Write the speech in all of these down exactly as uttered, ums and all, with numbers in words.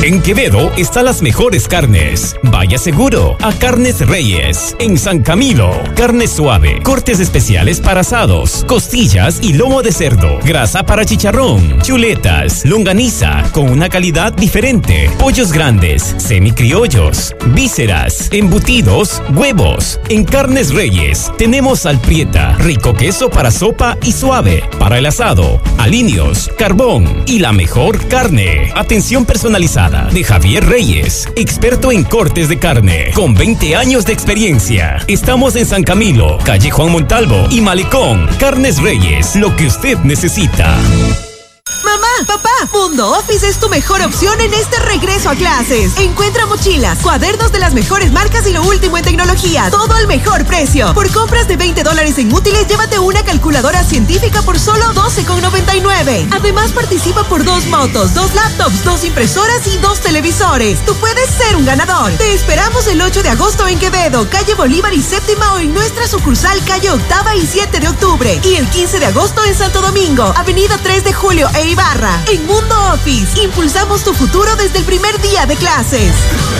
En Quevedo están las mejores carnes. Vaya seguro a Carnes Reyes. En San Camilo, carne suave, cortes especiales para asados, costillas y lomo de cerdo, grasa para chicharrón, chuletas, longaniza con una calidad diferente, pollos grandes, semicriollos, vísceras, embutidos, huevos. En Carnes Reyes tenemos alprieta, rico queso para sopa y suave, para el asado, aliños, carbón y la mejor carne. Atención personalizada de Javier Reyes, experto en cortes de carne, con veinte años de experiencia. Estamos en San Camilo, calle Juan Montalvo y Malecón. Carnes Reyes, lo que usted necesita. Mamá, papá, Mundo Office es tu mejor opción en este regreso a clases. Encuentra mochilas, cuadernos de las mejores marcas y lo último en tecnología. Todo al mejor precio. Por compras de veinte dólares en útiles, llévate una calculadora científica por solo doce con noventa y nueve. Además, participa por dos motos, dos laptops, dos impresoras y dos televisores. Tú puedes ser un ganador. Te esperamos el ocho de agosto en Quevedo, calle Bolívar y Séptima, o en nuestra sucursal calle Octava y siete de octubre. Y el quince de agosto en Santo Domingo, avenida tres de julio e Ibarra. En Mundo Office, impulsamos tu futuro desde el primer día de clases.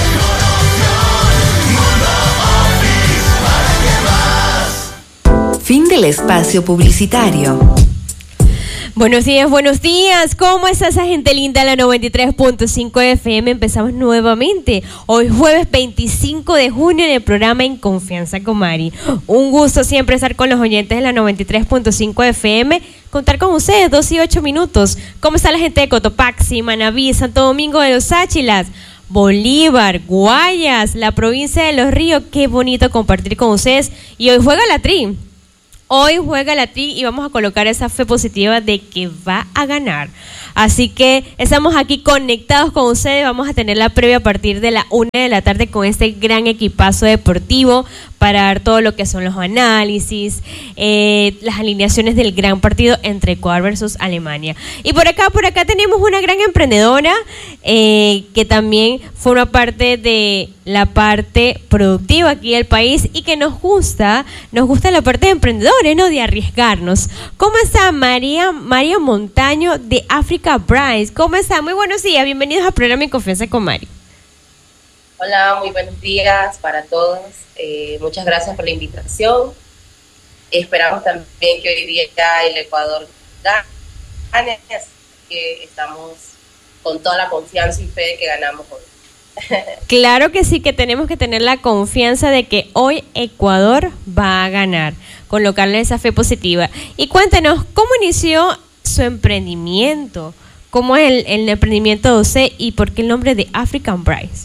Fin del espacio publicitario. Buenos días, buenos días. ¿Cómo está esa gente linda? La noventa y tres punto cinco F M. Empezamos nuevamente. Hoy jueves veinticinco de junio en el programa En Confianza con Mari. Un gusto siempre estar con los oyentes de la noventa y tres punto cinco F M. Contar con ustedes dos y ocho minutos. ¿Cómo está la gente de Cotopaxi, Manabí, Santo Domingo de los Áchilas, Bolívar, Guayas, la provincia de Los Ríos? Qué bonito compartir con ustedes. Y hoy juega la Tri. Hoy juega la Tri y vamos a colocar esa fe positiva de que va a ganar. Así que estamos aquí conectados con ustedes. Vamos a tener la previa a partir de la una de la tarde con este gran equipazo deportivo para dar todo lo que son los análisis, eh, las alineaciones del gran partido entre Ecuador versus Alemania. Y por acá, por acá tenemos una gran emprendedora eh, que también forma parte de la parte productiva aquí del país y que nos gusta, nos gusta la parte de emprendedores, ¿no? De arriesgarnos. ¿Cómo está María, María Montaño de Africa Brides? ¿Cómo está? Muy buenos días, bienvenidos al programa En Confianza con Mari. Hola, muy buenos días para todos. Eh, muchas gracias por la invitación. Esperamos también que hoy día el Ecuador gane, así que estamos con toda la confianza y fe de que ganamos hoy. Claro que sí, que tenemos que tener la confianza de que hoy Ecuador va a ganar, colocarle esa fe positiva. Y cuéntenos, ¿cómo inició su emprendimiento? ¿Cómo es el, el emprendimiento de usted y por qué el nombre de African Brides?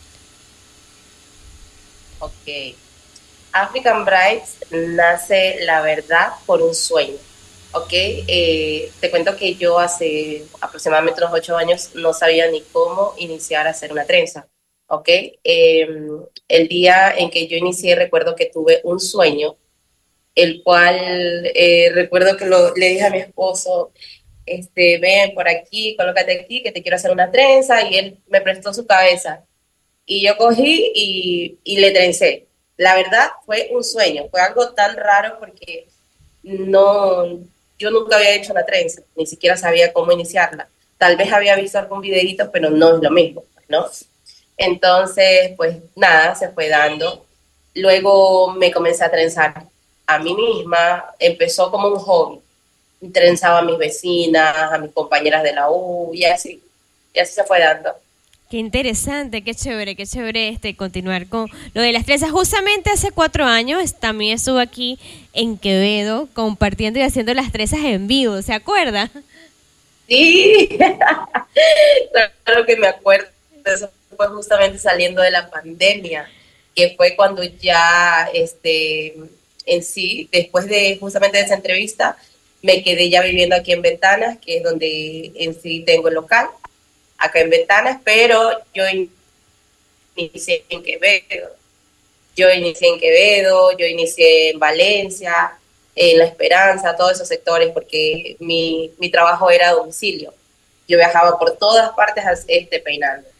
Ok. African Brides nace, la verdad, por un sueño. Ok. Eh, te cuento que yo hace aproximadamente unos ocho años no sabía ni cómo iniciar a hacer una trenza. Ok. Eh, el día en que yo inicié, recuerdo que tuve un sueño, el cual eh, recuerdo que lo, le dije a mi esposo, este, ven por aquí, colócate aquí, que te quiero hacer una trenza, y él me prestó su cabeza. Y yo cogí y, y le trencé. La verdad fue un sueño, fue algo tan raro porque no, yo nunca había hecho una trenza, ni siquiera sabía cómo iniciarla. Tal vez había visto algún videito, pero no es lo mismo, ¿no? Entonces, pues nada, se fue dando. Luego me comencé a trenzar a mí misma, empezó como un hobby. Trenzaba a mis vecinas, a mis compañeras de la U, y así, y así se fue dando. Qué interesante, qué chévere, qué chévere este continuar con lo de las trenzas. Justamente hace cuatro años también estuve aquí en Quevedo compartiendo y haciendo las trenzas en vivo, ¿se acuerda? Sí, claro que me acuerdo. Eso fue justamente saliendo de la pandemia, que fue cuando ya, este, en sí, después de justamente de esa entrevista, me quedé ya viviendo aquí en Ventanas, que es donde en sí tengo el local, acá en Ventanas, pero yo inicié en Quevedo, yo inicié en Quevedo, yo inicié en Valencia, en La Esperanza, todos esos sectores, porque mi, mi trabajo era a domicilio. Yo viajaba por todas partes este, peinando.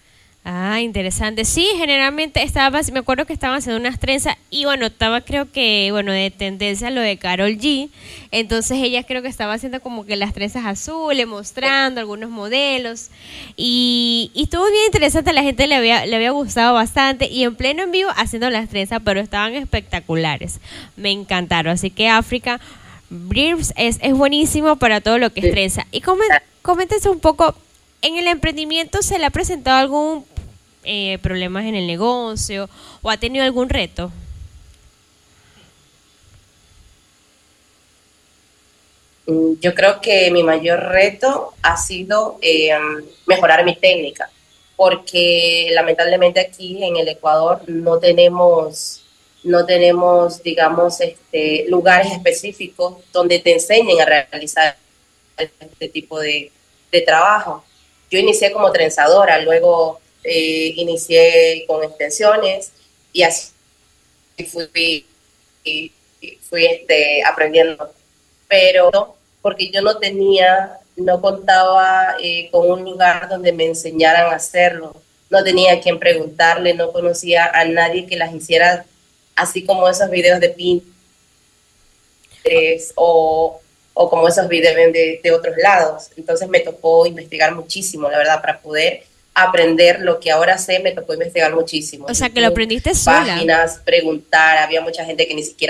Ah, interesante. Sí, generalmente estaba, me acuerdo que estaban haciendo unas trenzas y bueno, estaba creo que, bueno, de tendencia lo de Karol G. Entonces ella creo que estaba haciendo como que las trenzas azules, mostrando algunos modelos. Y, y estuvo bien interesante, a la gente le había, le había gustado bastante. Y en pleno en vivo haciendo las trenzas, pero estaban espectaculares. Me encantaron. Así que África Brims es, es buenísimo para todo lo que es trenza. Y comen- coméntense un poco, ¿en el emprendimiento se le ha presentado algún eh, problemas en el negocio o ha tenido algún reto? Yo creo que mi mayor reto ha sido eh, mejorar mi técnica, porque lamentablemente aquí en el Ecuador no tenemos, no tenemos, digamos, este, lugares específicos donde te enseñen a realizar este tipo de, de trabajo. Yo inicié como trenzadora, luego eh, inicié con extensiones y así fui, y, y fui este, aprendiendo. Pero porque yo no tenía, no contaba eh, con un lugar donde me enseñaran a hacerlo. No tenía a quien preguntarle, no conocía a nadie que las hiciera así como esos videos de Pinterest o, o como esos videos de, de otros lados. Entonces me tocó investigar muchísimo, la verdad, para poder aprender lo que ahora sé, me tocó investigar muchísimo. O sea, que lo aprendiste sola. Páginas, preguntar, había mucha gente que ni siquiera...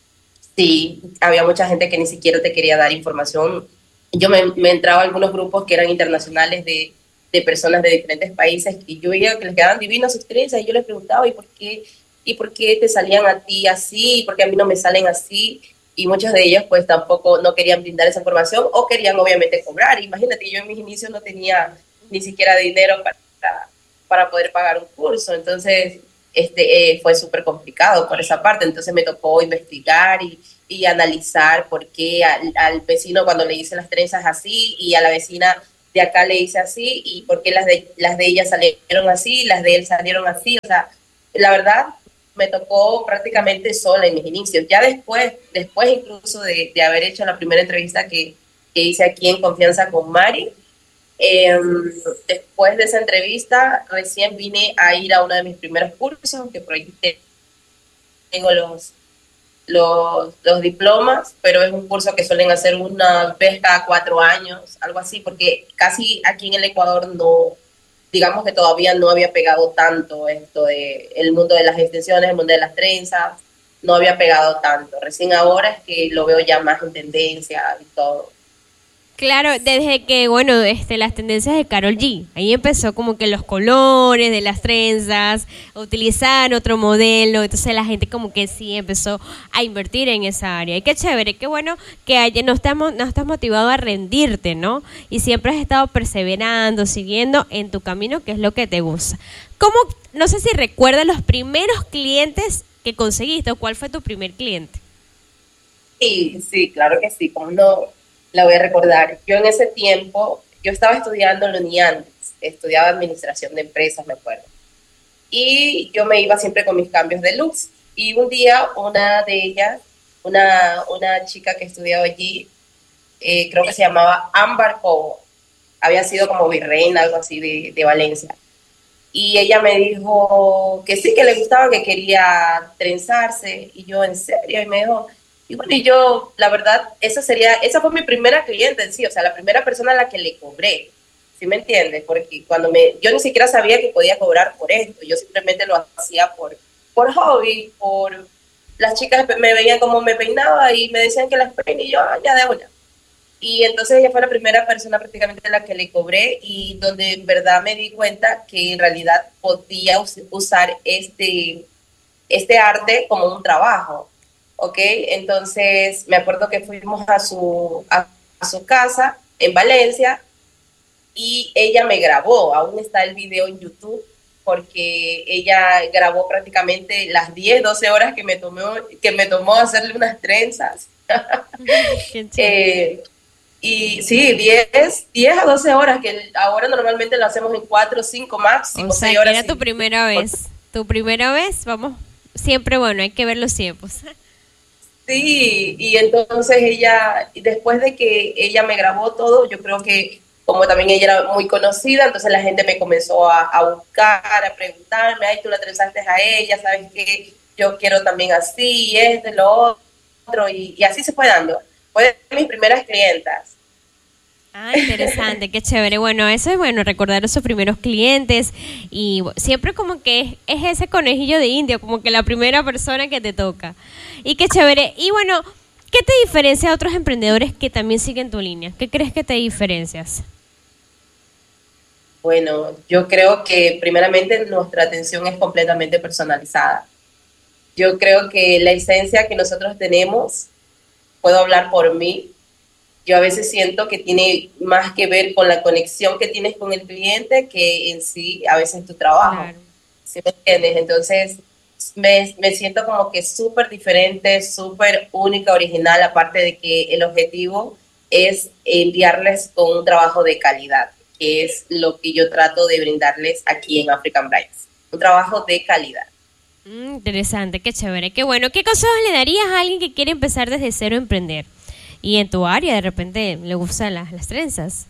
Sí, había mucha gente que ni siquiera te quería dar información. Yo me, me entraba a algunos grupos que eran internacionales de, de personas de diferentes países y yo veía que les quedaban divinas sus trenzas y yo les preguntaba, ¿y por qué, y por qué te salían a ti así? ¿Por qué a mí no me salen así? Y muchos de ellos pues tampoco no querían brindar esa información o querían obviamente cobrar. Imagínate, yo en mis inicios no tenía ni siquiera dinero para, para poder pagar un curso, entonces... Este, eh, fue súper complicado por esa parte, entonces me tocó investigar y, y analizar por qué al, al vecino cuando le hice las trenzas así y a la vecina de acá le hice así y por qué las de, las de ella salieron así, las de él salieron así, o sea, la verdad me tocó prácticamente sola en mis inicios, ya después, después incluso de, de haber hecho la primera entrevista que, que hice aquí en Confianza con Mari. Eh, después de esa entrevista, recién vine a ir a uno de mis primeros cursos, que por ahí tengo los, los, los diplomas, pero es un curso que suelen hacer una vez cada cuatro años, algo así, porque casi aquí en el Ecuador no, digamos que todavía no había pegado tanto esto de el mundo de las extensiones, el mundo de las trenzas, no había pegado tanto. Recién ahora es que lo veo ya más en tendencia y todo. Claro, desde que, bueno, este, las tendencias de Karol G, ahí empezó como que los colores de las trenzas, utilizar otro modelo, entonces la gente como que sí empezó a invertir en esa área. Y qué chévere, qué bueno que haya, no, estás, no estás motivado a rendirte, ¿no? Y siempre has estado perseverando, siguiendo en tu camino, que es lo que te gusta. ¿Cómo, no sé si recuerdas los primeros clientes que conseguiste o cuál fue tu primer cliente? Sí, sí, claro que sí, como no... La voy a recordar. Yo en ese tiempo, yo estaba estudiando en la UNIANDES, estudiaba administración de empresas, me acuerdo. Y yo me iba siempre con mis cambios de looks. Y un día, una de ellas, una, una chica que estudiaba allí, eh, creo que se llamaba Ámbar Cobo, había sido como virreina, algo así de, de Valencia. Y ella me dijo que sí, que le gustaba, que quería trenzarse. Y yo, ¿en serio? Y me dijo... Y bueno, y yo, la verdad, esa sería, esa fue mi primera cliente en sí, o sea, la primera persona a la que le cobré, ¿sí me entiendes? Porque cuando me, yo ni siquiera sabía que podía cobrar por esto, yo simplemente lo hacía por, por hobby, por, las chicas me veían como me peinaba y me decían que las peine y yo, ah, ya de una. Y entonces ella fue la primera persona prácticamente a la que le cobré y donde en verdad me di cuenta que en realidad podía us- usar este, este arte como un trabajo. ¿Ok? Entonces me acuerdo que fuimos a su, a, a su casa en Valencia y ella me grabó, aún está el video en YouTube, porque ella grabó prácticamente las diez, doce horas que me tomó, que me tomó hacerle unas trenzas. eh, y sí, diez a doce horas, que ahora normalmente lo hacemos en cuatro, cinco máximo, o sea, seis horas. Era tu primera vez, tu primera vez, vamos, siempre, bueno, hay que ver los tiempos. Sí, y entonces ella, después de que ella me grabó todo, yo creo que como también ella era muy conocida, entonces la gente me comenzó a, a buscar, a preguntarme, ay, tú la trenzaste a ella, ¿sabes qué? Yo quiero también así, este, lo otro, y, y así se fue dando. Fue de mis primeras clientas. Ah, interesante, qué chévere. Bueno, eso es bueno, recordar a sus primeros clientes y siempre como que es, es ese conejillo de India, como que la primera persona que te toca. Y qué chévere. Y bueno, ¿qué te diferencia de otros emprendedores que también siguen tu línea? ¿Qué crees que te diferencias? Bueno, yo creo que primeramente nuestra atención es completamente personalizada. Yo creo que la esencia que nosotros tenemos, puedo hablar por mí, yo a veces siento que tiene más que ver con la conexión que tienes con el cliente que en sí, a veces tu trabajo. Claro. ¿Sí me entiendes? Entonces, me, me siento como que súper diferente, súper única, original, aparte de que el objetivo es enviarles con un trabajo de calidad, que es lo que yo trato de brindarles aquí en African Brides. Un trabajo de calidad. Mm, interesante, qué chévere, qué bueno. ¿Qué consejos le darías a alguien que quiere empezar desde cero a emprender? Y en tu área de repente le gustan las, las trenzas.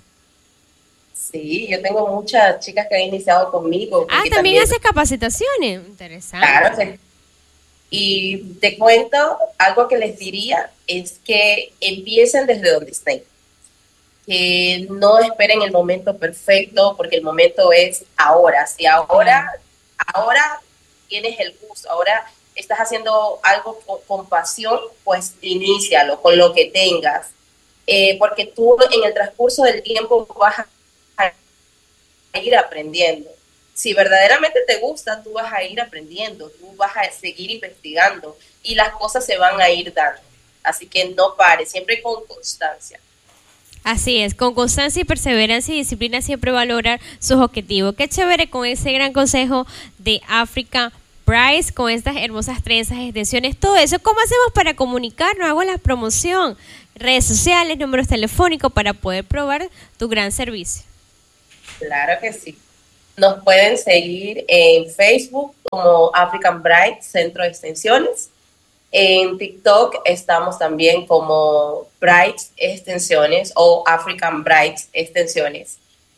Sí, yo tengo muchas chicas que han iniciado conmigo. Ah, también, también haces capacitaciones. Interesante. Claro, sí. Y te cuento, algo que les diría es que empiecen desde donde estén. Que no esperen el momento perfecto, porque el momento es ahora. Si ahora, ahora tienes el gusto, ahora estás haciendo algo con, con pasión, pues inícialo con lo que tengas. Eh, porque tú en el transcurso del tiempo vas a ir aprendiendo. Si verdaderamente te gusta, tú vas a ir aprendiendo, tú vas a seguir investigando y las cosas se van a ir dando. Así que no pares, siempre con constancia. Así es, con constancia y perseverancia y disciplina siempre va a lograr sus objetivos. Qué chévere con ese gran consejo de African Brides, con estas hermosas trenzas, extensiones, todo eso. ¿Cómo hacemos para comunicarnos? Hago la promoción, redes sociales, números telefónicos para poder probar tu gran servicio. Claro que sí. Nos pueden seguir en Facebook como African Brides Centro de Extensiones. En TikTok estamos también como Brides Extensiones o African Brides Extensiones.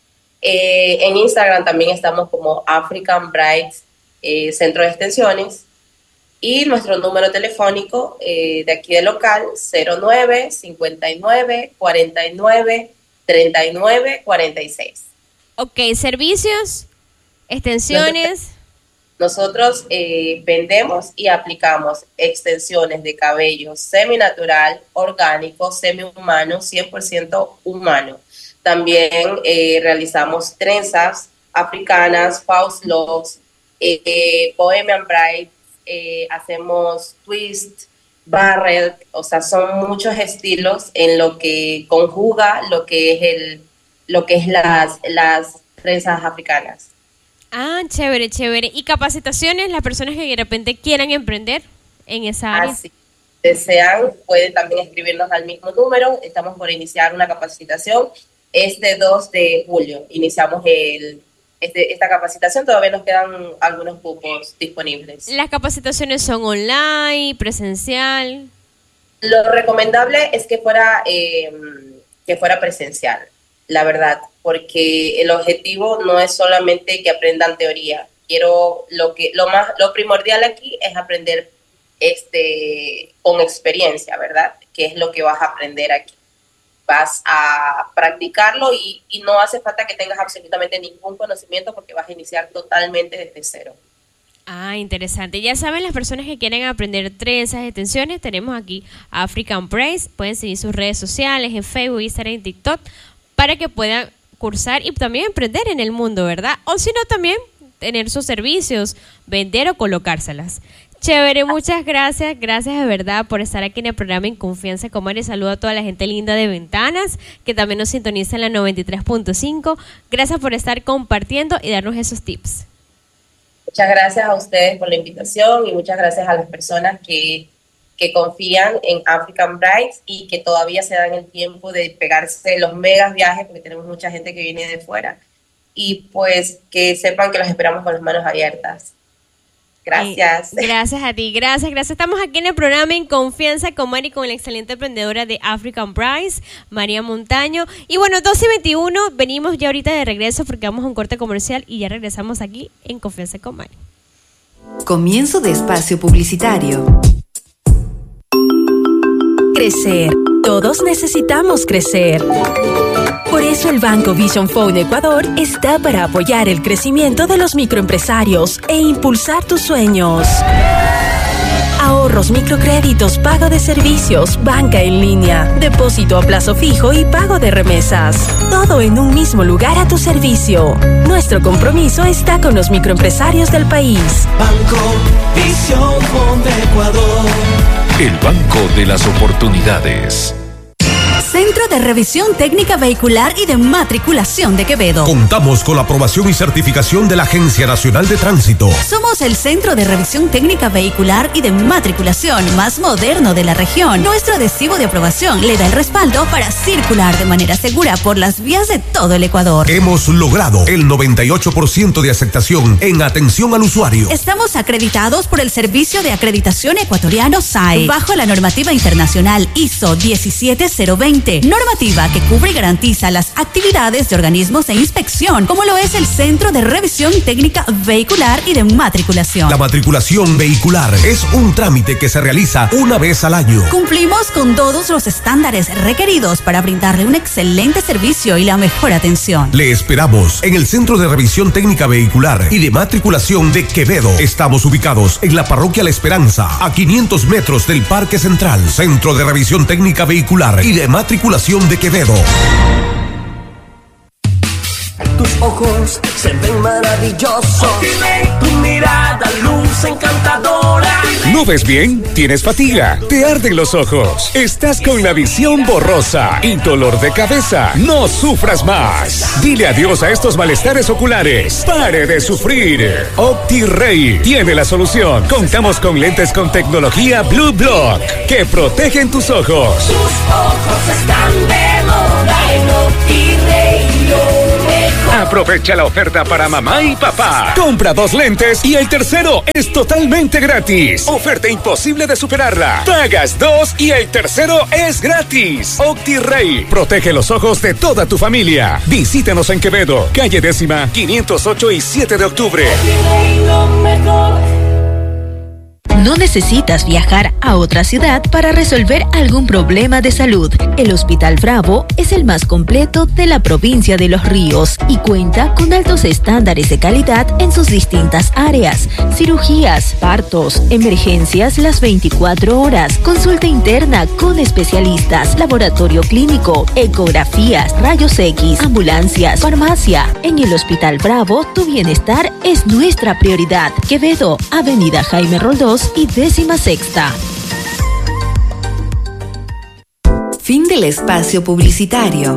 Eh, en Instagram también estamos como African Brides eh, Centro de Extensiones. Y nuestro número telefónico eh, de aquí del local, cero nueve, cincuenta y nueve, cuarenta y nueve, treinta y nueve, cuarenta y seis. Ok, servicios, extensiones. Nosotros eh, vendemos y aplicamos extensiones de cabello seminatural, orgánico, semi-humano, cien por ciento humano. También eh, realizamos trenzas africanas, false locks, eh, eh, Bohemian Bride, eh, hacemos twist, barrel, o sea, son muchos estilos en lo que conjuga lo que es el, lo que es las, las trenzas africanas. Ah, chévere, chévere. ¿Y capacitaciones, las personas que de repente quieran emprender en esa área? Así, desean, pueden también escribirnos al mismo número. Estamos por iniciar una capacitación este dos de julio. Iniciamos el, este, esta capacitación, todavía nos quedan algunos cupos disponibles. ¿Las capacitaciones son online, presencial? Lo recomendable es que fuera, eh, que fuera presencial, la verdad, porque el objetivo no es solamente que aprendan teoría. Quiero lo que lo más lo primordial aquí es aprender este con experiencia, ¿verdad? Que es lo que vas a aprender aquí. Vas a practicarlo y, y no hace falta que tengas absolutamente ningún conocimiento porque vas a iniciar totalmente desde cero. Ah, interesante. Ya saben, las personas que quieren aprender trenzas, extensiones, tenemos aquí a African Brides. Pueden seguir sus redes sociales en Facebook, Instagram y TikTok para que puedan cursar y también emprender en el mundo, ¿verdad? O si no, también tener sus servicios, vender o colocárselas. Chévere, muchas gracias, gracias de verdad por estar aquí en el programa En Confianza con Mari. Saludo a toda la gente linda de Ventanas, que también nos sintoniza en la noventa y tres punto cinco. Gracias por estar compartiendo y darnos esos tips. Muchas gracias a ustedes por la invitación y muchas gracias a las personas que, que confían en African Brides y que todavía se dan el tiempo de pegarse los megas viajes, porque tenemos mucha gente que viene de fuera. Y pues que sepan que los esperamos con las manos abiertas. Gracias. Eh, gracias a ti, gracias, gracias. Estamos aquí en el programa En Confianza con Mari, con la excelente emprendedora de African Brides, María Montaño. Y bueno, doce y veintiuno, venimos ya ahorita de regreso porque vamos a un corte comercial y ya regresamos aquí en Confianza con Mari. Comienzo de espacio publicitario. Crecer. Todos necesitamos crecer. Por eso el Banco Vision Phone Ecuador está para apoyar el crecimiento de los microempresarios e impulsar tus sueños. Ahorros, microcréditos, pago de servicios, banca en línea, depósito a plazo fijo y pago de remesas. Todo en un mismo lugar a tu servicio. Nuestro compromiso está con los microempresarios del país. Banco Vision Phone Ecuador. El banco de las oportunidades. Centro de Revisión Técnica Vehicular y de Matriculación de Quevedo. Contamos con la aprobación y certificación de la Agencia Nacional de Tránsito. Somos el Centro de Revisión Técnica Vehicular y de Matriculación más moderno de la región. Nuestro adhesivo de aprobación le da el respaldo para circular de manera segura por las vías de todo el Ecuador. Hemos logrado el noventa y ocho por ciento de aceptación en atención al usuario. Estamos acreditados por el Servicio de Acreditación Ecuatoriano S A E, bajo la normativa internacional I S O diecisiete cero veinte. Normativa que cubre y garantiza las actividades de organismos de inspección, como lo es el Centro de Revisión Técnica Vehicular y de Matriculación. La matriculación vehicular es un trámite que se realiza una vez al año. Cumplimos con todos los estándares requeridos para brindarle un excelente servicio y la mejor atención. Le esperamos en el Centro de Revisión Técnica Vehicular y de Matriculación de Quevedo. Estamos ubicados en la Parroquia La Esperanza, a quinientos metros del Parque Central. Centro de Revisión Técnica Vehicular y de Matriculación de Quevedo. Tus ojos se ven maravillosos. Tu mirada luz encantadora. ¿No ves bien? ¿Tienes fatiga? ¿Te arden los ojos? ¿Estás con la visión borrosa y dolor de cabeza? No sufras más. Dile adiós a estos malestares oculares. ¡Pare de sufrir! OptiRay tiene la solución. Contamos con lentes con tecnología Blue Block que protegen tus ojos. Tus ojos están de moda en OptiRay. Aprovecha la oferta para mamá y papá. Compra dos lentes y el tercero es totalmente gratis. Oferta imposible de superarla. Pagas dos y el tercero es gratis. OptiRay protege los ojos de toda tu familia. Visítanos en Quevedo, calle décima, quinientos ocho y siete de octubre. No necesitas viajar a otra ciudad para resolver algún problema de salud. El Hospital Bravo es el más completo de la provincia de Los Ríos y cuenta con altos estándares de calidad en sus distintas áreas. Cirugías, partos, emergencias las veinticuatro horas, consulta interna con especialistas, laboratorio clínico, ecografías, rayos X, ambulancias, farmacia. En el Hospital Bravo, tu bienestar es nuestra prioridad. Quevedo, Avenida Jaime Roldós y décima sexta. Fin del espacio publicitario.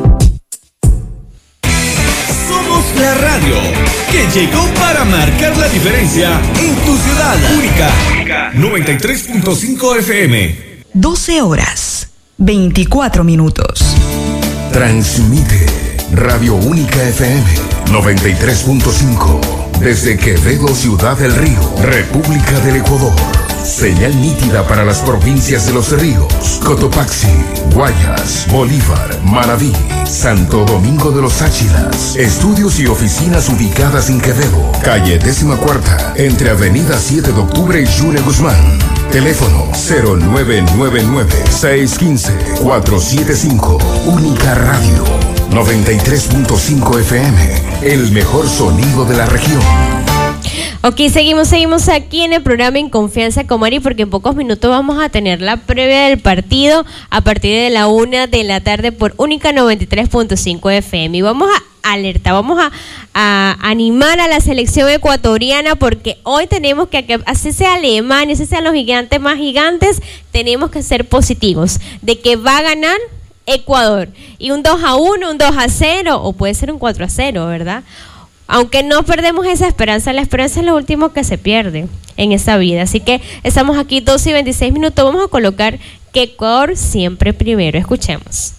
Somos la radio que llegó para marcar la diferencia en tu ciudad. Única. noventa y tres punto cinco F M. doce horas, veinticuatro minutos. Transmite Radio Única F M noventa y tres punto cinco desde Quevedo, Ciudad del Río, República del Ecuador. Señal nítida para las provincias de Los Ríos, Cotopaxi, Guayas, Bolívar, Manabí, Santo Domingo de los Áchilas. Estudios y oficinas ubicadas en Quevedo, calle décima cuarta, entre Avenida siete de octubre y Jure Guzmán. Teléfono cero nueve nueve nueve, seis uno cinco, cuatro siete cinco. Única Radio noventa y tres punto cinco F M, el mejor sonido de la región. Ok, seguimos, seguimos aquí en el programa En Confianza con Mari, porque en pocos minutos vamos a tener la previa del partido a partir de la una de la tarde por Única noventa y tres punto cinco F M. Y vamos a alertar, vamos a, a animar a la selección ecuatoriana, porque hoy tenemos que, así sea Alemania, así sean los gigantes más gigantes, tenemos que ser positivos de que va a ganar Ecuador. Y un dos a uno, un dos a cero, o puede ser un cuatro a cero, ¿verdad? Aunque no perdemos esa esperanza, la esperanza es lo último que se pierde en esta vida. Así que estamos aquí doce y veintiséis minutos. Vamos a colocar que Ecuador siempre primero. Escuchemos.